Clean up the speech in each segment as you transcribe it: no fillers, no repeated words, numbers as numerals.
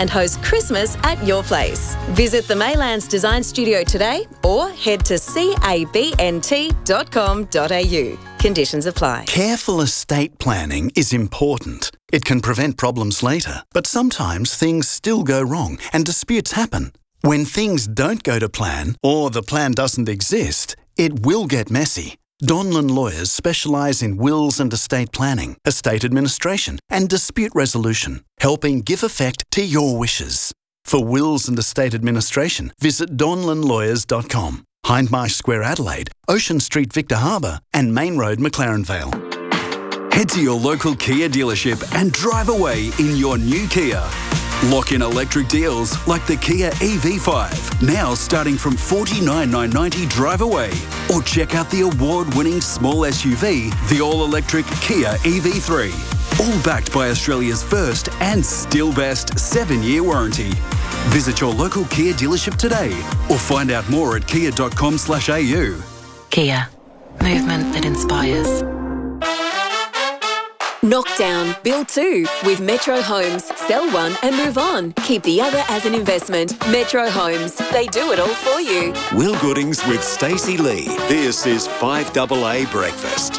and host Christmas at your place. Visit the Maylands Design Studio today or head to cabnt.com.au. Conditions apply. Careful estate planning is important. It can prevent problems later, but sometimes things still go wrong and disputes happen. When things don't go to plan or the plan doesn't exist, it will get messy. Donlan Lawyers specialise in wills and estate planning, estate administration and dispute resolution, helping give effect to your wishes. For wills and estate administration, visit donlanlawyers.com. Hindmarsh Square Adelaide, Ocean Street Victor Harbour and Main Road McLaren Vale. Head to your local Kia dealership and drive away in your new Kia. Lock in electric deals like the Kia EV5, now starting from $49,990 drive away. Or check out the award-winning small SUV, the all-electric Kia EV3. All backed by Australia's first and still best 7-year warranty. Visit your local Kia dealership today or find out more at kia.com/au. Kia. Movement that inspires. Knock down, build two with Metro Homes. Sell one and move on. Keep the other as an investment. Metro Homes. They do it all for you. Will Goodings with Stacey Lee. This is 5AA Breakfast.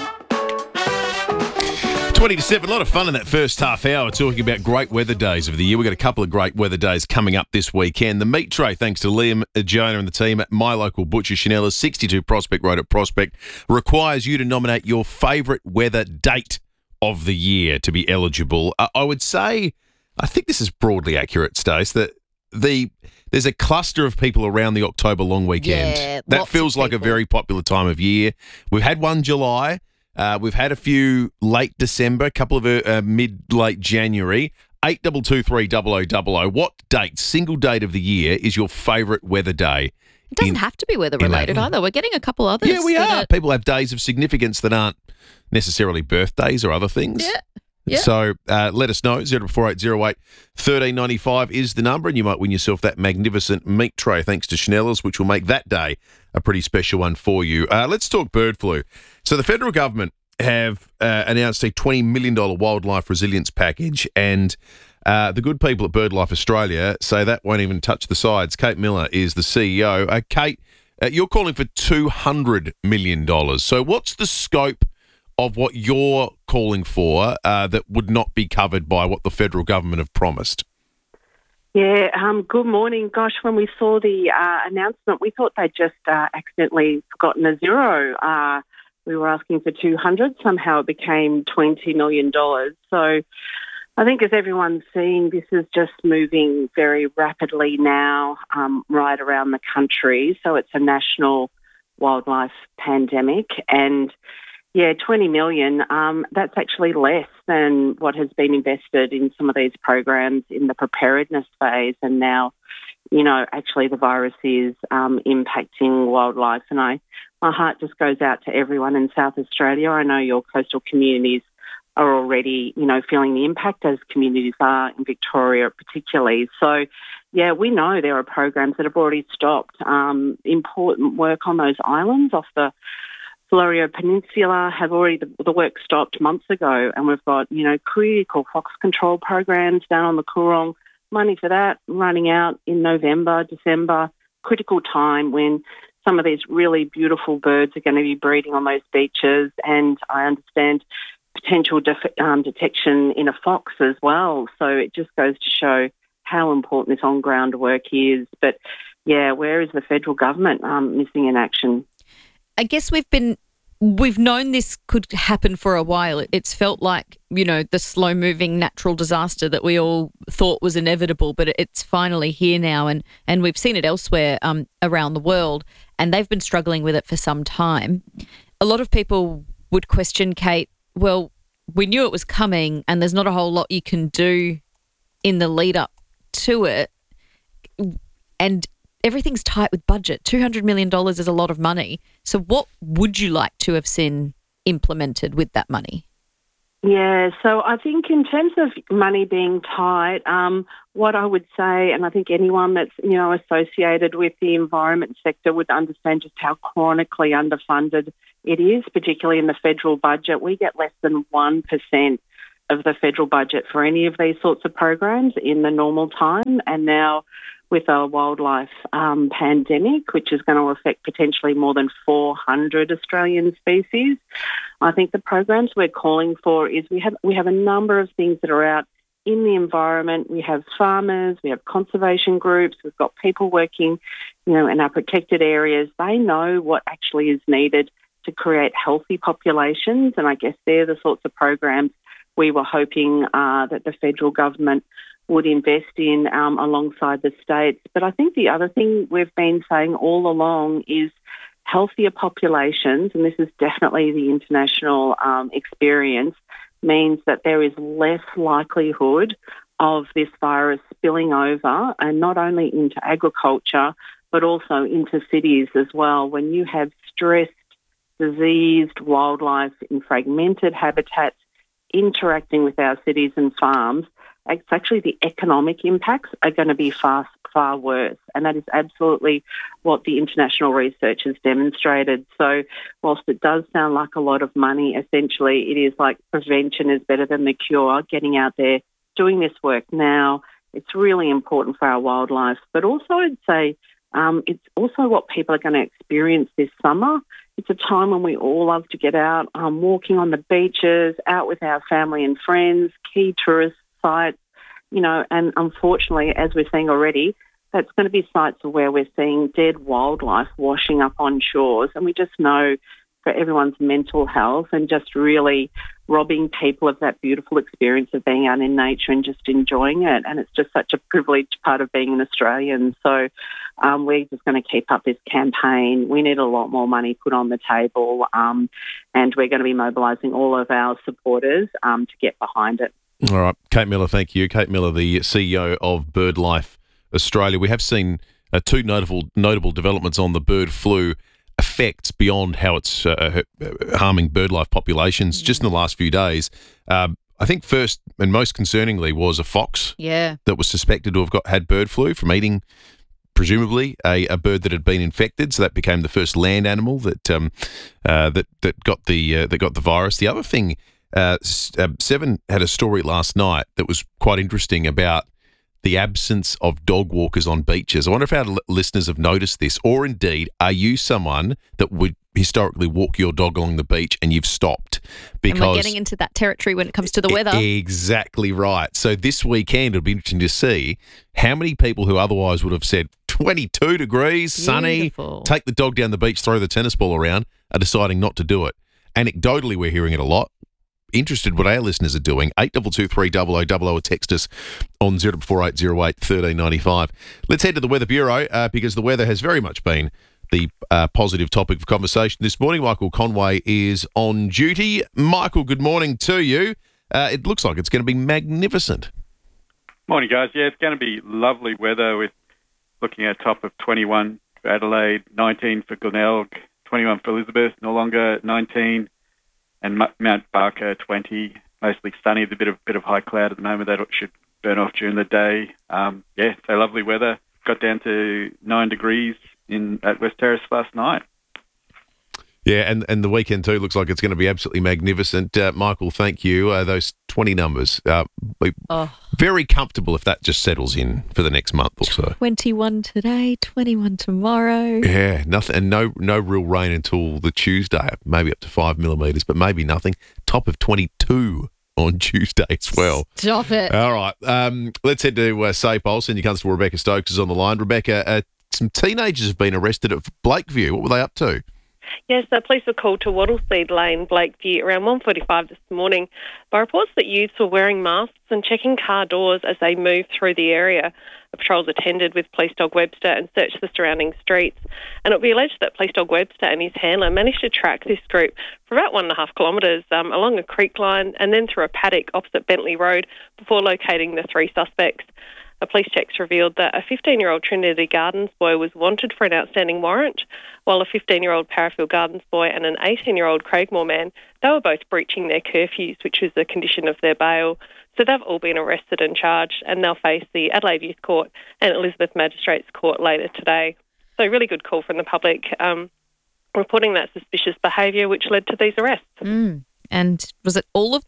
20 to 7, a lot of fun in that first half hour talking about great weather days of the year. We've got a couple of great weather days coming up this weekend. The meat tray, thanks to Liam, Jonah and the team at my local butcher, Chanella's, 62 Prospect Road at Prospect, requires you to nominate your favourite weather date of the year to be eligible. I would say, I think this is broadly accurate, Stace, that there's a cluster of people around the October long weekend. Yeah, that feels like a very popular time of year. We've had one July. We've had a few late December, a couple of mid-late January. 82230000. What date, single date of the year, is your favourite weather day? It doesn't have to be weather-related either. We're getting a couple others. Yeah, we are. People have days of significance that aren't necessarily birthdays or other things. Yeah. So let us know. 048008 1395 is the number, and you might win yourself that magnificent meat tray thanks to Chanella's, which will make that day a pretty special one for you. Let's talk bird flu. So the federal government have announced a $20 million wildlife resilience package, and the good people at BirdLife Australia say that won't even touch the sides. Kate Miller is the CEO. Kate, you're calling for $200 million. So what's the scope of what you're calling for that would not be covered by what the federal government have promised? Yeah, good morning. Gosh, when we saw the announcement, we thought they'd just accidentally forgotten a zero. We were asking for 200. Somehow it became $20 million. So I think as everyone's seeing, this is just moving very rapidly now right around the country. So it's a national wildlife pandemic. And yeah, 20 million, that's actually less than what has been invested in some of these programs in the preparedness phase. And now, you know, actually the virus is impacting wildlife. And my heart just goes out to everyone in South Australia. I know your coastal communities are already, you know, feeling the impact, as communities are in Victoria particularly. So, yeah, we know there are programs that have already stopped. Important work on those islands off the Florio Peninsula have already, the work stopped months ago, and we've got, you know, critical fox control programs down on the Coorong. Money for that running out in November, December, critical time when some of these really beautiful birds are going to be breeding on those beaches, and I understand potential detection in a fox as well. So it just goes to show how important this on-ground work is. But, yeah, where is the federal government missing in action? I guess we've known this could happen for a while. It's felt like, you know, the slow-moving natural disaster that we all thought was inevitable, but it's finally here now, and we've seen it elsewhere around the world, and they've been struggling with it for some time. A lot of people would question, Kate, well, we knew it was coming and there's not a whole lot you can do in the lead up to it, and everything's tight with budget. $200 million is a lot of money. So what would you like to have seen implemented with that money? Yeah, so I think in terms of money being tight, what I would say, and I think anyone that's, you know, associated with the environment sector would understand just how chronically underfunded it is, particularly in the federal budget. We get less than 1% of the federal budget for any of these sorts of programs in the normal time. And now with a wildlife pandemic, which is going to affect potentially more than 400 Australian species, I think the programs we're calling for is we have a number of things that are out in the environment. We have farmers, we have conservation groups, we've got people working, in our protected areas. They know what actually is needed to create healthy populations, and I guess they're the sorts of programs we were hoping that the federal government would invest in alongside the states. But I think the other thing we've been saying all along is healthier populations, and this is definitely the international experience, means that there is less likelihood of this virus spilling over, and not only into agriculture, but also into cities as well. When you have stressed, diseased wildlife in fragmented habitats interacting with our cities and farms, it's actually the economic impacts are going to be far worse. And that is absolutely what the international research has demonstrated. So whilst it does sound like a lot of money, essentially it is like prevention is better than the cure, getting out there, doing this work now. It's really important for our wildlife. But also I'd say it's also what people are going to experience this summer. It's a time when we all love to get out, walking on the beaches, out with our family and friends, key tourist sites, and unfortunately, as we're seeing already, that's going to be sites where we're seeing dead wildlife washing up on shores. And we just know for everyone's mental health and just really robbing people of that beautiful experience of being out in nature and just enjoying it. And it's just such a privileged part of being an Australian. So we're just going to keep up this campaign. We need a lot more money put on the table, and we're going to be mobilising all of our supporters to get behind it. All right. Kate Miller, thank you. Kate Miller, the CEO of BirdLife Australia. We have seen two notable developments on the bird flu effects beyond how it's harming birdlife populations just in the last few days. I think first and most concerningly was a fox that was suspected to have had bird flu from eating, presumably, a bird that had been infected. So that became the first land animal that got the virus. The other thing, Seven had a story last night that was quite interesting about the absence of dog walkers on beaches. I wonder if our listeners have noticed this, or indeed, are you someone that would historically walk your dog along the beach and you've stopped? Because and we're getting into that territory when it comes to the weather. Exactly right. So this weekend, it'll be interesting to see how many people who otherwise would have said 22 degrees, sunny, take the dog down the beach, throw the tennis ball around, are deciding not to do it. Anecdotally, we're hearing it a lot. Interested what our listeners are doing. 8223 0000 or text us on 044808 1395. Let's head to the Weather Bureau because the weather has very much been the positive topic of conversation this morning. Michael Conway is on duty. Michael, good morning to you. It looks like it's going to be magnificent. Morning, guys. Yeah, it's going to be lovely weather with looking at a top of 21 for Adelaide, 19 for Glenelg, 21 for Elizabeth, Noarlunga 19, and Mount Barker 20. Mostly sunny, with a bit of high cloud at the moment. That should burn off during the day. So lovely weather. Got down to 9 degrees at West Terrace last night. Yeah, and the weekend too looks like it's going to be absolutely magnificent. Michael, thank you. Those 20 numbers, very comfortable if that just settles in for the next month or so. 21 today, 21 tomorrow. Yeah, nothing, and no real rain until the Tuesday, maybe up to 5 millimetres, but maybe nothing. Top of 22 on Tuesday as well. Stop it. All right, let's head to SAPOL. Senior Constable Rebecca Stokes is on the line. Rebecca, some teenagers have been arrested at Blakeview. What were they up to? Yes, the police were called to Wattleseed Lane, Blakeview, around 1:45 this morning by reports that youths were wearing masks and checking car doors as they moved through the area. The patrols attended with Police Dog Webster and searched the surrounding streets. And it will be alleged that Police Dog Webster and his handler managed to track this group for about 1.5 kilometres along a creek line and then through a paddock opposite Bentley Road before locating the 3 suspects. A police checks revealed that a 15-year-old Trinity Gardens boy was wanted for an outstanding warrant, while a 15-year-old Parafield Gardens boy and an 18-year-old Craigmore man, they were both breaching their curfews, which was the condition of their bail. So they've all been arrested and charged, and they'll face the Adelaide Youth Court and Elizabeth Magistrates Court later today. So really good call from the public reporting that suspicious behaviour, which led to these arrests. And was it all of them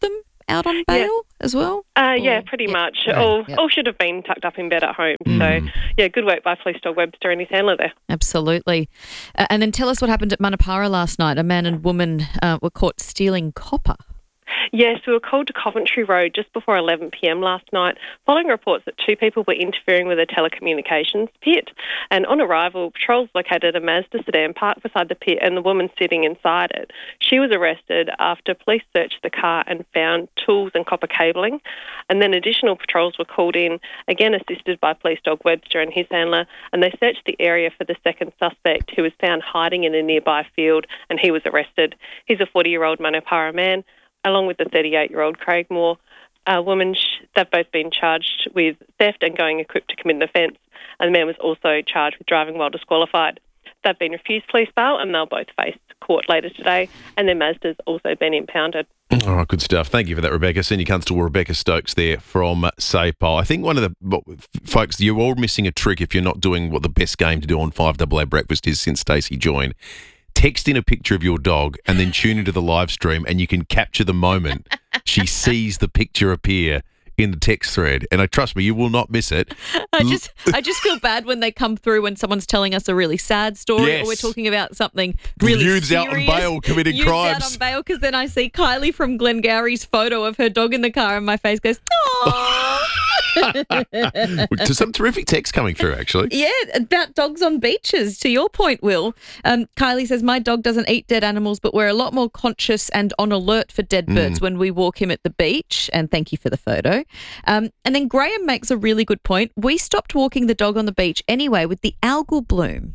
out on bail as well? Yeah, pretty much. All should have been tucked up in bed at home. So, good work by Police Dog Webster and his handler there. Absolutely. And then tell us what happened at Manapara last night. A man and woman were caught stealing copper. Yes, we were called to Coventry Road just before 11 p.m. last night, following reports that two people were interfering with a telecommunications pit. And on arrival, patrols located a Mazda sedan parked beside the pit and the woman sitting inside it. She was arrested after police searched the car and found tools and copper cabling. And then additional patrols were called in, again assisted by Police Dog Webster and his handler, and they searched the area for the second suspect, who was found hiding in a nearby field, and he was arrested. He's a 40-year-old Manapara man, along with the 38-year-old Craig Moore woman. They've both been charged with theft and going equipped to commit an offence, and the man was also charged with driving while disqualified. They've been refused police bail, and they'll both face court later today, and their Mazda's also been impounded. All right, good stuff. Thank you for that, Rebecca. Senior Constable Rebecca Stokes there from SAPOL. I think one of the folks, you're all missing a trick if you're not doing what the best game to do on 5AA Breakfast is since Stacey joined. Text in a picture of your dog and then tune into the live stream, and you can capture the moment she sees the picture appear in the text thread. And trust me, you will not miss it. I just feel bad when they come through when someone's telling us a really sad story, or we're talking about something really Youths serious. out on bail committing crimes. Out on bail, because then I see Kylie from Glengarry's photo of her dog in the car, and my face goes, "Aww." To some terrific text coming through, actually. Yeah, about dogs on beaches, to your point, Will. Kylie says, my dog doesn't eat dead animals, but we're a lot more conscious and on alert for dead birds when we walk him at the beach. And thank you for the photo. And then Graham makes a really good point. We stopped walking the dog on the beach anyway with the algal bloom.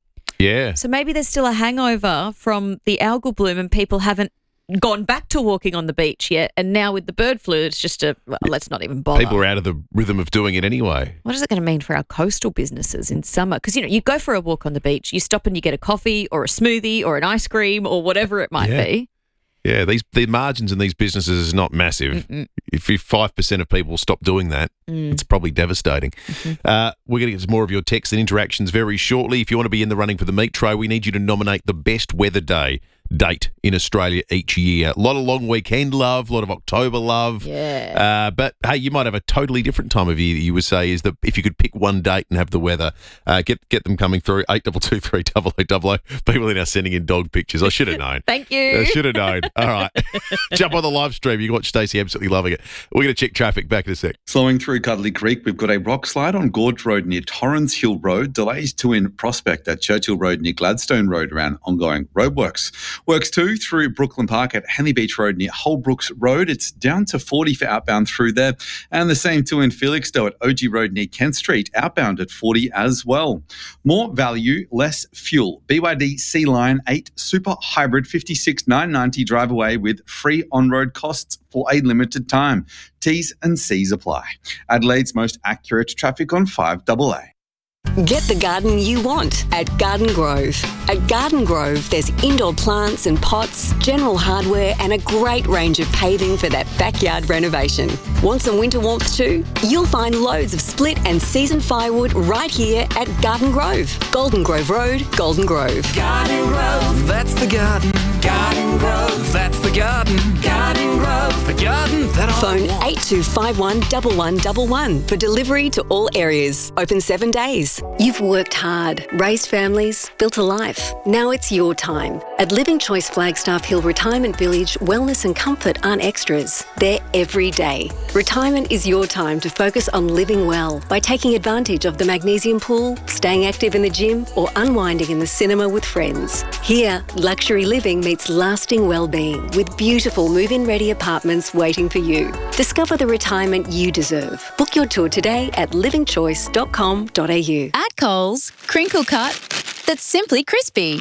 Yeah. So maybe there's still a hangover from the algal bloom and people haven't gone back to walking on the beach yet, and now with the bird flu, it's just let's not even bother. People are out of the rhythm of doing it anyway. What is it going to mean for our coastal businesses in summer? Because, you go for a walk on the beach, you stop and you get a coffee or a smoothie or an ice cream or whatever it might be. Yeah, the margins in these businesses is not massive. If 5% of people stop doing that, it's probably devastating. We're going to get some more of your texts and interactions very shortly. If you want to be in the running for the meat tray, we need you to nominate the best weather date in Australia each year. A lot of long weekend love, a lot of October love. Yeah. But hey, you might have a totally different time of year that you would say is that if you could pick one date and have the weather, get them coming through. 8223 0000. People are now sending in dog pictures. I should have known. Thank you. I should have known. All right. Jump on the live stream. You can watch Stacey absolutely loving it. We're going to check traffic back in a sec. Slowing through Cuddly Creek, we've got a rock slide on Gorge Road near Torrens Hill Road. Delays 2 in Prospect at Churchill Road near Gladstone Road around ongoing roadworks. Works 2 through Brooklyn Park at Henley Beach Road near Holbrooks Road. It's down to 40 for outbound through there. And the same 2 in Felixstowe at OG Road near Kent Street, outbound at 40 as well. More value, less fuel. BYD C-Line 8 Super Hybrid 56,990 drive away with free on-road costs for a limited time. T's and C's apply. Adelaide's most accurate traffic on 5AA. Get the garden you want at Garden Grove. At Garden Grove, there's indoor plants and pots, general hardware, and a great range of paving for that backyard renovation. Want some winter warmth too? You'll find loads of split and season firewood right here at Garden Grove. Golden Grove Road, Golden Grove. Garden Grove, that's the garden. Garden Grove, that's the garden. Garden Grove, the garden that I Phone want. 8251 1111 for delivery to all areas. Open 7 days. You've worked hard, raised families, built a life. Now it's your time. At Living Choice Flagstaff Hill Retirement Village, wellness and comfort aren't extras. They're every day. Retirement is your time to focus on living well by taking advantage of the magnesium pool, staying active in the gym, or unwinding in the cinema with friends. Here, luxury living meets lasting well-being with beautiful move-in ready apartments waiting for you. Discover the retirement you deserve. Book your tour today at livingchoice.com.au. At Coles, crinkle cut that's simply crispy.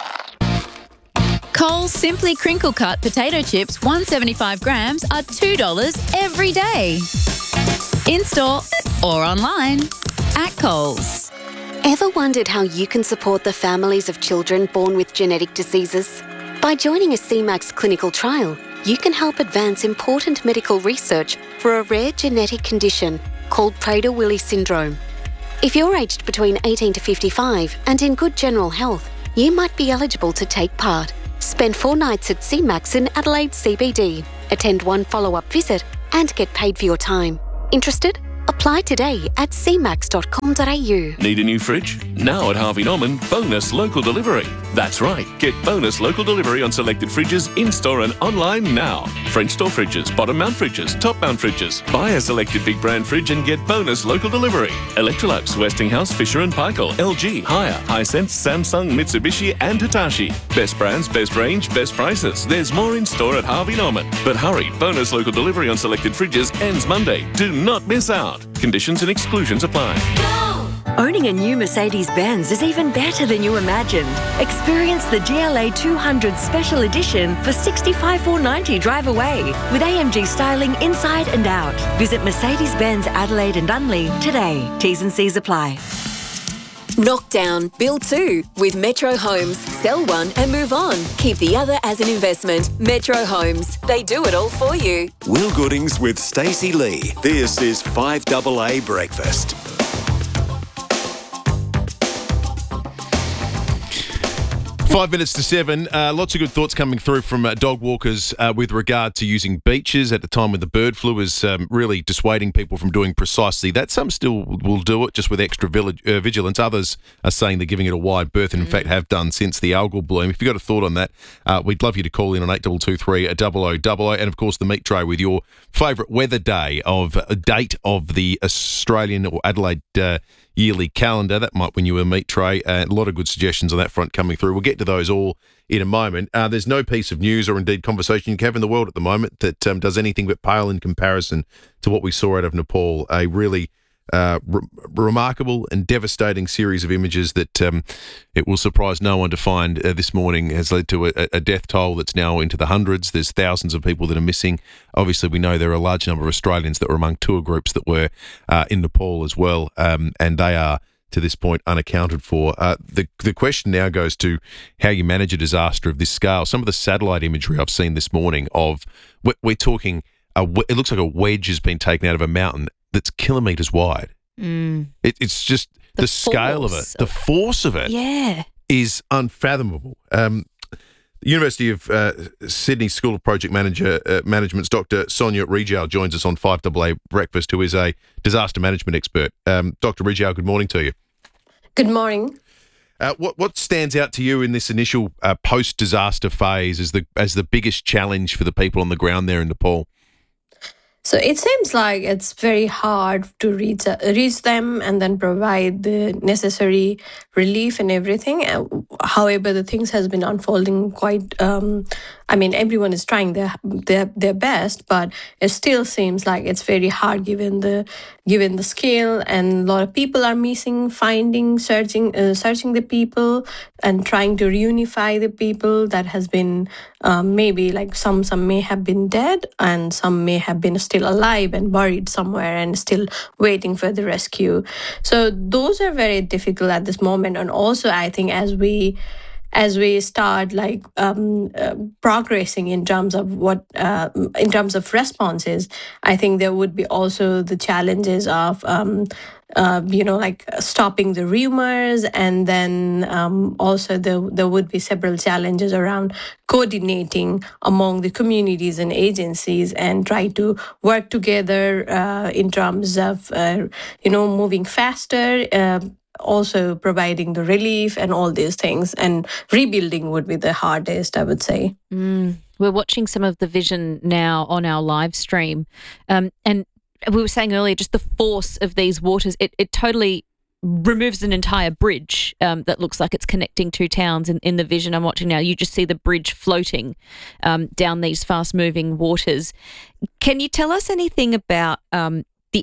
Coles Simply Crinkle Cut potato chips, 175 grams, are $2 every day. In-store or online at Coles. Ever wondered how you can support the families of children born with genetic diseases? By joining a CMAX clinical trial, you can help advance important medical research for a rare genetic condition called Prader-Willi syndrome. If you're aged between 18 to 55 and in good general health, you might be eligible to take part. Spend 4 nights at CMAX in Adelaide CBD. attend one follow-up visit, and get paid for your time. Interested? Apply today at cmax.com.au. Need a new fridge? Now at Harvey Norman, bonus local delivery. That's right, get bonus local delivery on selected fridges in-store and online now. French door fridges, bottom mount fridges, top mount fridges. Buy a selected big brand fridge and get bonus local delivery. Electrolux, Westinghouse, Fisher & Paykel, LG, Haier, Hisense, Samsung, Mitsubishi and Hitachi. Best brands, best range, best prices. There's more in store at Harvey Norman. But hurry, bonus local delivery on selected fridges ends Monday. Do not miss out. Conditions and exclusions apply. Owning a new Mercedes-Benz is even better than you imagined. Experience the GLA 200 Special Edition for $65,490 drive away with AMG styling inside and out. Visit Mercedes-Benz Adelaide and Unley today. T's and C's apply. Knock down, build two with Metro Homes. Sell one and move on. Keep the other as an investment. Metro Homes. They do it all for you. Will Goodings with Stacey Lee. This is 5AA Breakfast. Five minutes to 7. Lots of good thoughts coming through from dog walkers with regard to using beaches at the time when the bird flu is really dissuading people from doing precisely that. Some still will do it just with extra vigilance. Others are saying they're giving it a wide berth and in fact have done since the algal bloom. If you've got a thought on that, we'd love you to call in on 8223 0000 and of course the meat tray with your favourite weather day of a date of the Australian or Adelaide yearly calendar. That might win you a meat tray. A lot of good suggestions on that front coming through. We'll get to those all in a moment. There's no piece of news or indeed conversation you can have in the world at the moment that does anything but pale in comparison to what we saw out of Nepal. A really remarkable and devastating series of images that it will surprise no one to find this morning has led to a death toll that's now into the hundreds. There's thousands of people that are missing. Obviously, we know there are a large number of Australians that were among tour groups that were in Nepal as well, and they are to this point unaccounted for. The question now goes to how you manage a disaster of this scale. Some of the satellite imagery I've seen this morning of, we're talking, it looks like a wedge has been taken out of a mountain that's kilometres wide. It's just the scale of it, the force of it is unfathomable. The University of Sydney School of Project Management's Dr. Sonia Rijal joins us on 5AA Breakfast, who is a disaster management expert. Dr. Rijal, good morning to you. Good morning. What stands out to you in this initial post-disaster phase as the biggest challenge for the people on the ground there in Nepal? So it seems like it's very hard to reach them and then provide the necessary relief and everything. However, the things has been unfolding quite. Everyone is trying their best, but it still seems like it's very hard given the scale, and a lot of people are missing, finding, searching the people, and trying to reunify the people that has been maybe like some may have been dead and some may have been still alive and buried somewhere and still waiting for the rescue. So those are very difficult at this moment. And also, I think as we start progressing in terms of responses, I think there would be also the challenges of stopping the rumors, and then also there would be several challenges around coordinating among the communities and agencies and try to work together in terms of moving faster. Also providing the relief and all these things, and rebuilding would be the hardest, I would say. We're watching some of the vision now on our live stream, and we were saying earlier just the force of these waters. It totally removes an entire bridge that looks like it's connecting two towns. In the vision I'm watching now, you just see the bridge floating down these fast moving waters. Can you tell us anything about the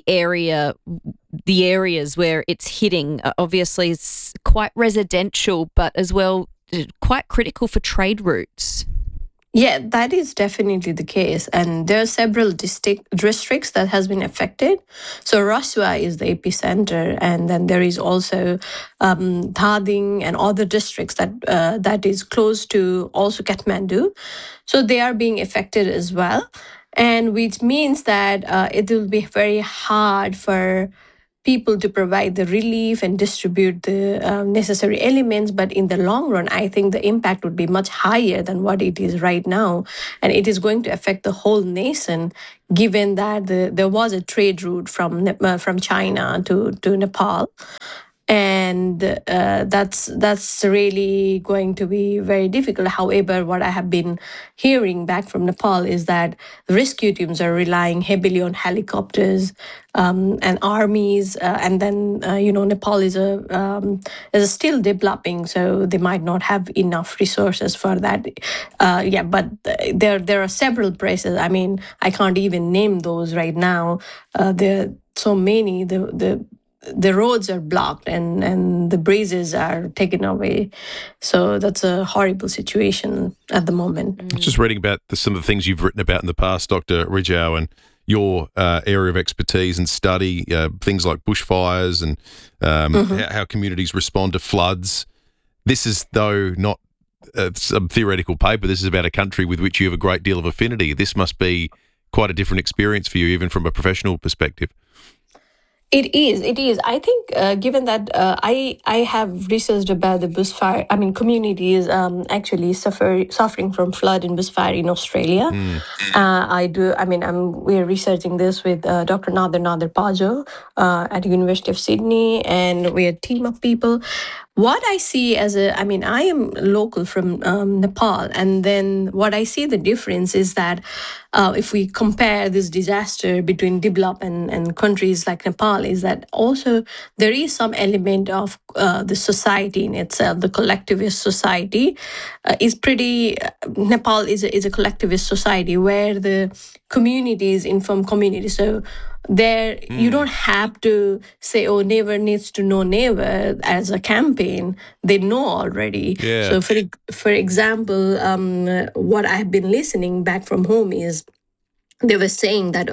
areas where it's hitting? Obviously, it's quite residential, but as well quite critical for trade routes. Yeah, that is definitely the case. And there are several districts that has been affected. So Rasua is the epicenter, and then there is also Dhading and other districts that is close to also Kathmandu. So they are being affected as well. And which means that it will be very hard for people to provide the relief and distribute the necessary elements. But in the long run, I think the impact would be much higher than what it is right now. And it is going to affect the whole nation, given that there was a trade route from China to Nepal. And that's really going to be very difficult. However, what I have been hearing back from Nepal is that rescue teams are relying heavily on helicopters and armies, and then Nepal is still developing, so they might not have enough resources for that. But there are several places. I mean, I can't even name those right now. There are so many. The roads are blocked and the bridges are taken away. So that's a horrible situation at the moment. I was just reading about some of the things you've written about in the past, Dr. Rijau, and your area of expertise and study, things like bushfires and how communities respond to floods. This is, though, not some theoretical paper. This is about a country with which you have a great deal of affinity. This must be quite a different experience for you, even from a professional perspective. It is. I think, given that I have researched about the bushfire, communities actually suffering from flood and bushfire in Australia. We're researching this with Dr. Nader Pajo at the University of Sydney, and we're a team of people. What I see I am local from Nepal, and then what I see the difference is that if we compare this disaster between developed and countries like Nepal, is that also there is some element of the society in itself, the collectivist society is pretty. Nepal is a collectivist society where the communities inform communities. So there, you don't have to say, "Oh, neighbor needs to know neighbor" as a campaign. They know already. Yeah. So, for example, what I've been listening back from home is they were saying that,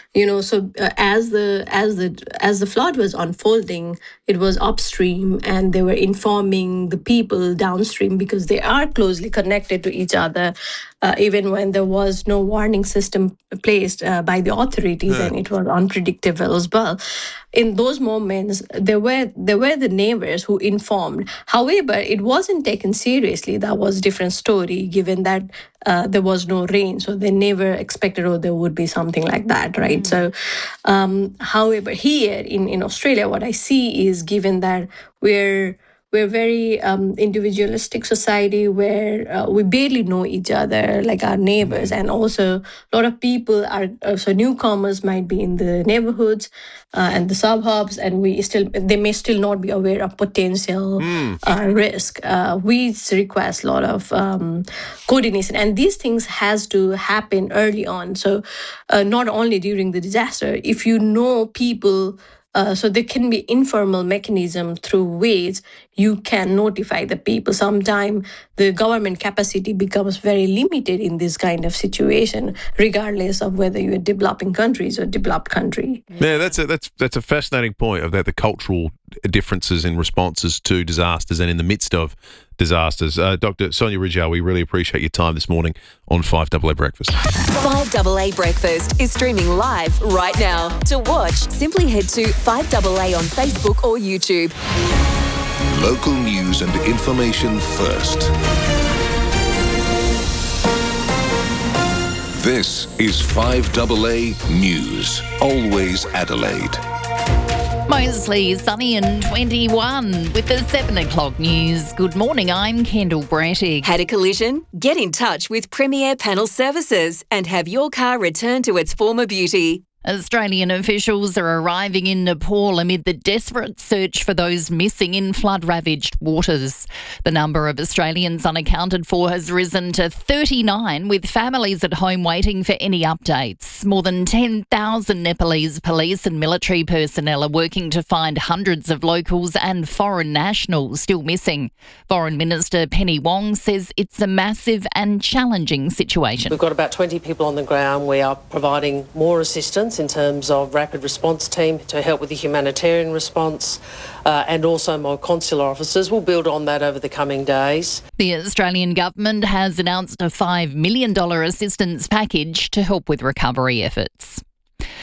as the flood was unfolding, it was upstream, and they were informing the people downstream because they are closely connected to each other, even when there was no warning system placed by the authorities, and it was unpredictable as well. In those moments, there were the neighbors who informed. However, it wasn't taken seriously. That was a different story, given that there was no rain, so they never expected there would be something like that, right? So, however, here in Australia, what I see is, given that we're very individualistic society where we barely know each other, like our neighbors, and also a lot of people are so newcomers might be in the neighborhoods and the suburbs, and they may still not be aware of potential risk. We request a lot of coordination, and these things has to happen early on. So not only during the disaster, if you know people. So there can be informal mechanism through which you can notify the people. Sometimes the government capacity becomes very limited in this kind of situation, regardless of whether you're developing countries or developed country. Yeah, that's a fascinating point about the cultural differences in responses to disasters and in the midst of disasters. Dr. Sonia Rijau, we really appreciate your time this morning on 5AA Breakfast. 5AA Breakfast is streaming live right now. To watch, simply head to 5AA on Facebook or YouTube. Local news and information first. This is 5AA News, always Adelaide. Mostly sunny and 21 with the 7 o'clock news. Good morning, I'm Kendall Brattig. Had a collision? Get in touch with Premier Panel Services and have your car returned to its former beauty. Australian officials are arriving in Nepal amid the desperate search for those missing in flood-ravaged waters. The number of Australians unaccounted for has risen to 39, with families at home waiting for any updates. More than 10,000 Nepalese police and military personnel are working to find hundreds of locals and foreign nationals still missing. Foreign Minister Penny Wong says it's a massive and challenging situation. We've got about 20 people on the ground. We are providing more assistance in terms of rapid response team to help with the humanitarian response, and also more consular officers. We'll build on that over the coming days. The Australian government has announced a $5 million assistance package to help with recovery efforts.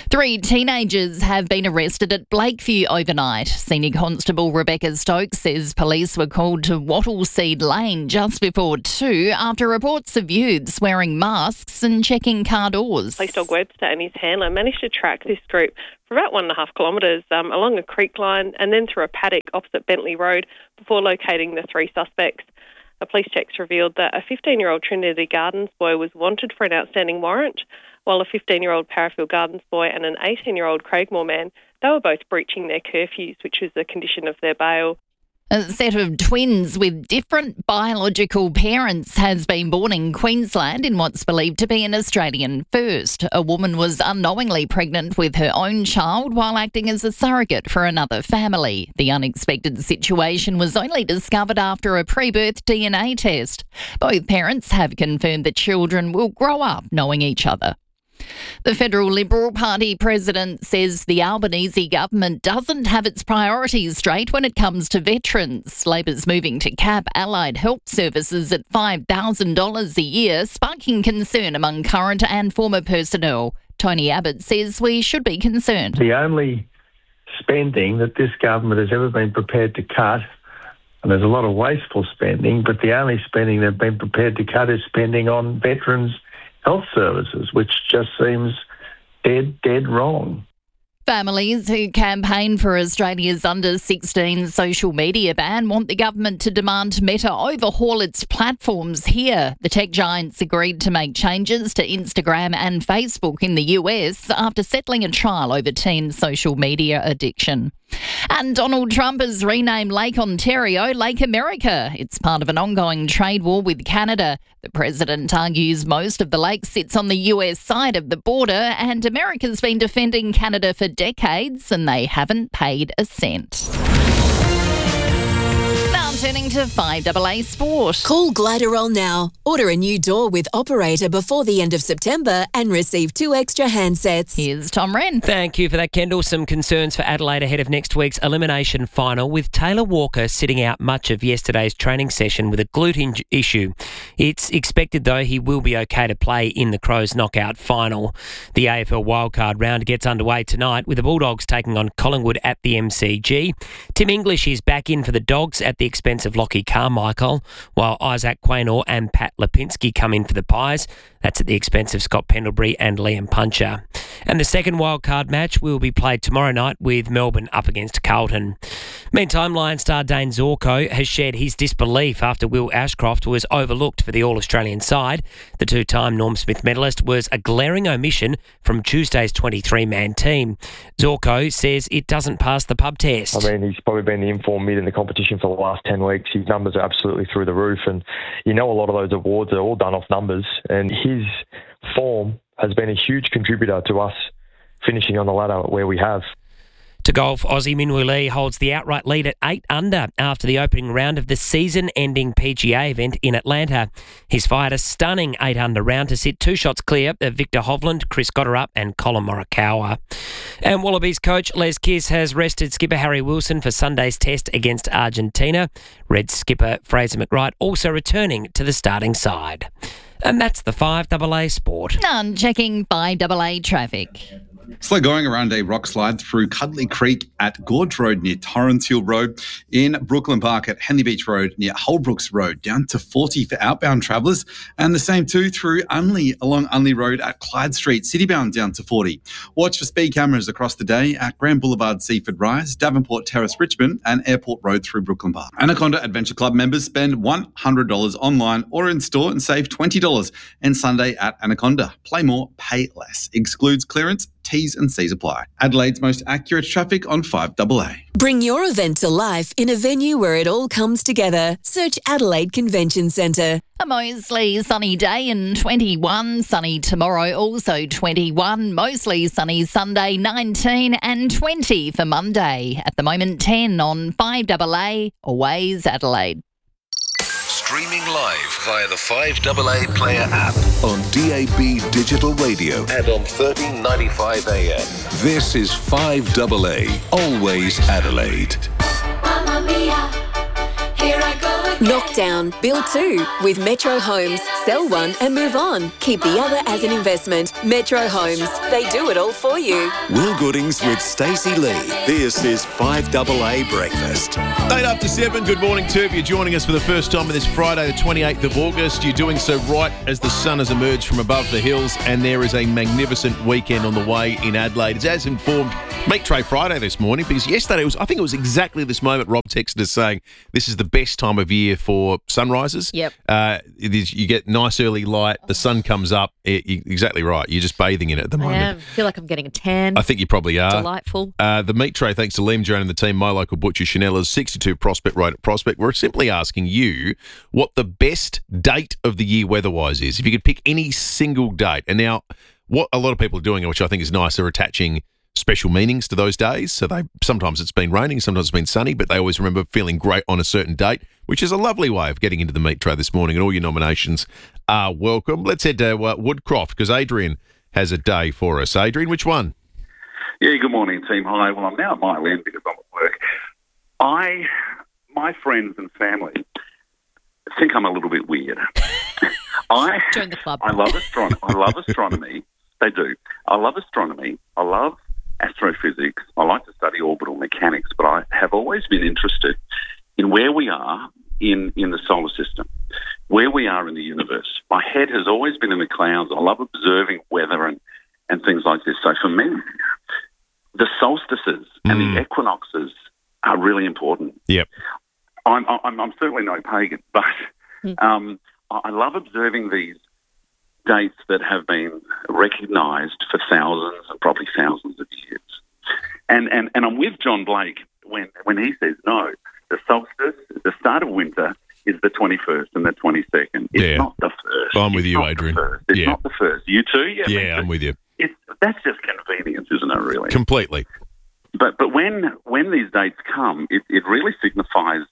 3 teenagers have been arrested at Blakeview overnight. Senior Constable Rebecca Stokes says police were called to Wattleseed Lane just before 2 after reports of youths wearing masks and checking car doors. Police dog Webster and his handler managed to track this group for about 1.5 kilometres along a creek line and then through a paddock opposite Bentley Road before locating the 3 suspects. A police checks revealed that a 15-year-old Trinity Gardens boy was wanted for an outstanding warrant, while a 15-year-old Parafield Gardens boy and an 18-year-old Craigmore man, they were both breaching their curfews, which was the condition of their bail. A set of twins with different biological parents has been born in Queensland in what's believed to be an Australian first. A woman was unknowingly pregnant with her own child while acting as a surrogate for another family. The unexpected situation was only discovered after a pre-birth DNA test. Both parents have confirmed the children will grow up knowing each other. The Federal Liberal Party president says the Albanese government doesn't have its priorities straight when it comes to veterans. Labor's moving to cap allied health services at $5,000 a year, sparking concern among current and former personnel. Tony Abbott says we should be concerned. The only spending that this government has ever been prepared to cut, and there's a lot of wasteful spending, but the only spending they've been prepared to cut is spending on veterans' health services, which just seems dead wrong. Families who campaign for Australia's under-16 social media ban want the government to demand Meta overhaul its platforms here. The tech giants agreed to make changes to Instagram and Facebook in the US after settling a trial over teen social media addiction. And Donald Trump has renamed Lake Ontario Lake America. It's part of an ongoing trade war with Canada. The president argues most of the lake sits on the US side of the border and America's been defending Canada for decades and they haven't paid a cent. Now turning to 5AA Sport. Call Gliderol now. Order a new door with Operator before the end of September and receive 2 extra handsets. Here's Tom Wren. Thank you for that, Kendall. Some concerns for Adelaide ahead of next week's elimination final, with Taylor Walker sitting out much of yesterday's training session with a glute issue. It's expected, though, he will be okay to play in the Crows knockout final. The AFL wildcard round gets underway tonight with the Bulldogs taking on Collingwood at the MCG. Tim English is back in for the Dogs at the expense of Lockie Carmichael, while Isaac Quaynor and Pat Lipinski come in for the Pies. That's at the expense of Scott Pendlebury and Liam Puncher. And the second wildcard match will be played tomorrow night with Melbourne up against Carlton. Meantime, Lion star Dane Zorko has shared his disbelief after Will Ashcroft was overlooked for the All-Australian side. The two-time Norm Smith medalist was a glaring omission from Tuesday's 23-man team. Zorko says it doesn't pass the pub test. I mean, he's probably been the informed mid in the competition for the last 10 weeks. His numbers are absolutely through the roof, and you know a lot of those awards are all done off numbers, and his form has been a huge contributor to us finishing on the ladder where we have. To golf, Aussie Minwoo Lee holds the outright lead at 8 under after the opening round of the season-ending PGA event in Atlanta. He's fired a stunning 8 under round to sit 2 shots clear of Victor Hovland, Chris Gotterup and Colin Morikawa. And Wallabies coach Les Kiss has rested skipper Harry Wilson for Sunday's test against Argentina. Reds skipper Fraser McWright also returning to the starting side. And that's the 5AA Sport. None checking 5AA traffic. Slow going around a rock slide through Cuddly Creek at Gorge Road near Torrens Hill Road, in Brooklyn Park at Henley Beach Road near Holbrooks Road, down to 40 for outbound travellers, and the same too through Unley along Unley Road at Clyde Street, citybound down to 40. Watch for speed cameras across the day at Grand Boulevard Seaford Rise, Davenport Terrace Richmond and Airport Road through Brooklyn Park. Anaconda Adventure Club members spend $100 online or in store and save $20 and Sunday at Anaconda. Play more, pay less. Excludes clearance. T's and C's apply. Adelaide's most accurate traffic on 5AA. Bring your event to life in a venue where it all comes together. Search Adelaide Convention Centre. A mostly sunny day and 21. Sunny tomorrow, also 21. Mostly sunny Sunday, 19 and 20 for Monday. At the moment, 10 on 5AA. Always Adelaide. Streaming live via the 5AA Player app on DAB Digital Radio and on 1395 AM. This is 5AA, always Adelaide. Mamma mia, here I go again. Knock down, build two with Metro Homes. Sell one and move on. Keep the other as an investment. Metro Homes. They do it all for you. Will Goodings with Stacey Lee. This is 5AA Breakfast. 7. Good morning to you. If you're joining us for the first time on this Friday, the 28th of August, you're doing so right as the sun has emerged from above the hills, and there is a magnificent weekend on the way in Adelaide. It's as informed Meat Tray Friday this morning, because yesterday I think it was exactly this moment Rob texted us saying this is the best time of year for sunrises. Yep. You get nice early light, the sun comes up. You're exactly right. You're just bathing in it at the moment. I feel like I'm getting a tan. I think you probably are. Delightful. The Meat Tray, thanks to Liam, Joan and the team, my local butcher, Chanella's 62 Prospect Road at Prospect. We're simply asking you what the best date of the year weather-wise is. If you could pick any single date. And now, what a lot of people are doing, which I think is nice, are attaching special meanings to those days. So sometimes it's been raining, sometimes it's been sunny, but they always remember feeling great on a certain date, which is a lovely way of getting into the Meat Tray this morning, and all your nominations are welcome. Let's head to Woodcroft, because Adrian has a day for us. Adrian, which one? Yeah, good morning, team. Hi. Well, I'm now at Mile End because I'm at work. My friends and family think I'm a little bit weird. Join the club. I love astronomy. They do. I love astronomy. I love astrophysics. I like to study orbital mechanics, but I have always been interested in where we are in the solar system, where we are in the universe. My head has always been in the clouds. I love observing weather and things like this. So for me, the solstices and the equinoxes are really important. Yep. I'm certainly no pagan, but I love observing these dates that have been recognised for thousands and probably thousands of years. And I'm with John Blake when he says no. The solstice, the start of winter, is the 21st and the 22nd. It's not the first. I'm with you, Adrian. It's not the first. You too? Yeah, I'm with you. That's just convenience, isn't it, really? Completely. But when these dates come, it really signifies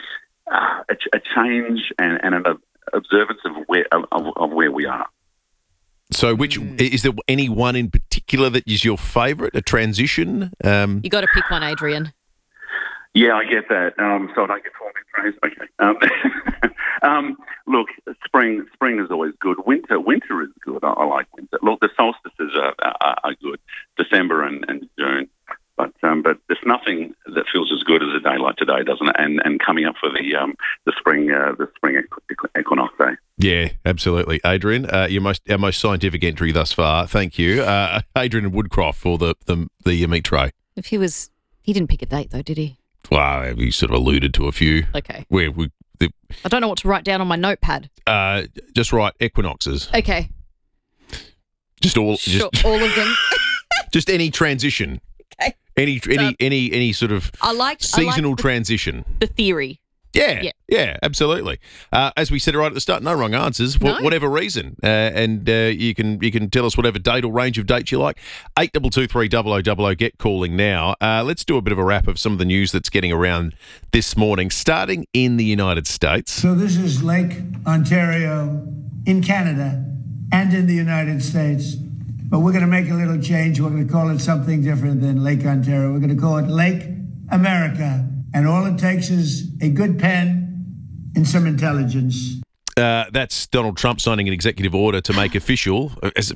a change and an observance of where we are. So, is there any one in particular that is your favourite? A transition? You got to pick one, Adrian. Yeah, I get that. So I don't get torn in praise. Okay. Look, spring is always good. Winter is good. I like winter. Look, the solstices are good. December and June. But there's nothing that feels as good as a day like today, doesn't it? And coming up for the spring equinox day. Yeah, absolutely, Adrian. Our most scientific entry thus far. Thank you, Adrian Woodcroft, for the Meat Tray. He didn't pick a date though, did he? Well, he sort of alluded to a few. Okay. I don't know what to write down on my notepad. Just write equinoxes. Okay. Just all of them. Just any transition. Okay. Any sort of seasonal transition. The theory. Yeah, absolutely. As we said right at the start, no wrong answers for whatever reason, and you can tell us whatever date or range of dates you like. 8223 get calling now. Let's do a bit of a wrap of some of the news that's getting around this morning, starting in the United States. So this is Lake Ontario in Canada and in the United States. But we're going to make a little change. We're going to call it something different than Lake Ontario. We're going to call it Lake America. And all it takes is a good pen and some intelligence. That's Donald Trump signing an executive order to make official.